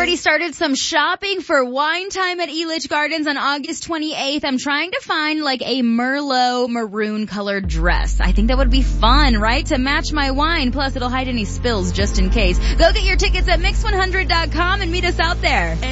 already started some shopping for wine time at Elitch Gardens on August 28th. I'm trying to find like a Merlot maroon colored dress. I think that would be fun, right? To match my wine. Plus it'll hide any spills just in case. Go get your tickets at Mix100.com and meet us out there.